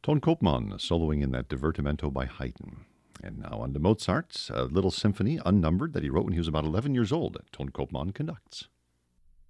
Ton Koopman soloing in that Divertimento by Haydn. And now on to Mozart's a little symphony, unnumbered, that he wrote when he was about 11 years old. Ton Koopman conducts.